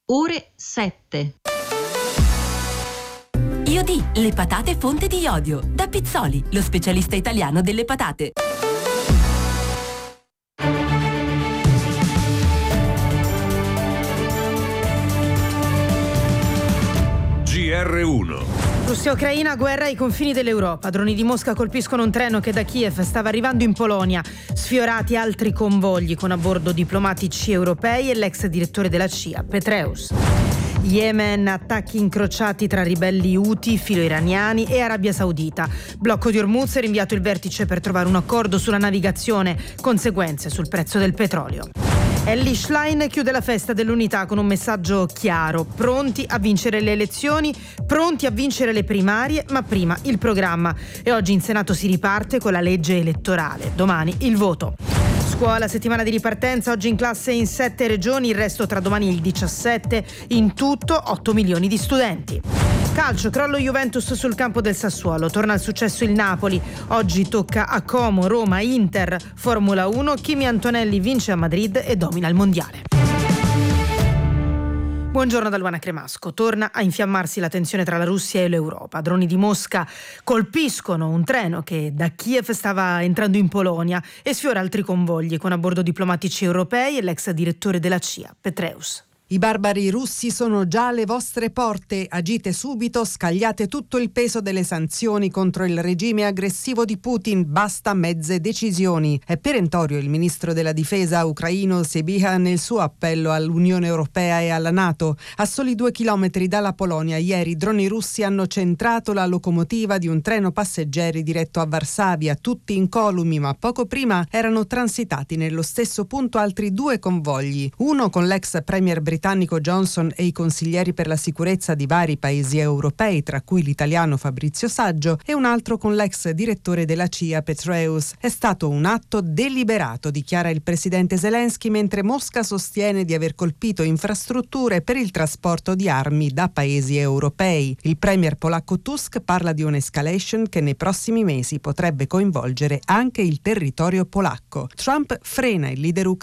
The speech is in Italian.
ore 7. IOD, le patate fonte di iodio. Da Pizzoli, lo specialista italiano delle patate. GR1. Russia-Ucraina, guerra ai confini dell'Europa. Droni di Mosca colpiscono un treno che da Kiev stava arrivando in Polonia. Sfiorati altri convogli con a bordo diplomatici europei e l'ex direttore della CIA, Petraeus. Yemen, attacchi incrociati tra ribelli Houthi, filo-iraniani e Arabia Saudita. Blocco di Hormuz, è rinviato il vertice per trovare un accordo sulla navigazione, conseguenze sul prezzo del petrolio. Elly Schlein chiude la festa dell'unità con un messaggio chiaro: pronti a vincere le elezioni, pronti a vincere le primarie, ma prima il programma. E oggi in Senato si riparte con la legge elettorale, domani il voto. Scuola, settimana di ripartenza, oggi in classe in 7 regioni, il resto tra domani e il 17, in tutto 8 milioni di studenti. Calcio, crollo Juventus sul campo del Sassuolo, torna al successo il Napoli, oggi tocca a Como, Roma, Inter. Formula 1, Kimi Antonelli vince a Madrid e domina il mondiale. Buongiorno da Luana Cremasco. Torna a infiammarsi la tensione tra la Russia e l'Europa. Droni di Mosca colpiscono un treno che da Kiev stava entrando in Polonia e sfiora altri convogli con a bordo diplomatici europei e l'ex direttore della CIA, Petraeus. I barbari russi sono già alle vostre porte, agite subito, scagliate tutto il peso delle sanzioni contro il regime aggressivo di Putin, basta mezze decisioni. È perentorio il ministro della difesa ucraino Sybiha nel suo appello all'Unione Europea e alla NATO. A soli 2 chilometri dalla Polonia ieri droni russi hanno centrato la locomotiva di un treno passeggeri diretto a Varsavia, tutti incolumi, ma poco prima erano transitati nello stesso punto altri 2 convogli, uno con l'ex premier britannico Johnson e i consiglieri per la sicurezza di vari paesi europei, tra cui l'italiano Fabrizio Saggio, e un altro con l'ex direttore della CIA Petraeus. È stato un atto deliberato, dichiara il presidente Zelensky, mentre Mosca sostiene di aver colpito infrastrutture per il trasporto di armi da paesi europei. Il premier polacco Tusk parla di un'escalation che nei prossimi mesi potrebbe coinvolgere anche il territorio polacco. Trump frena il leader ucraino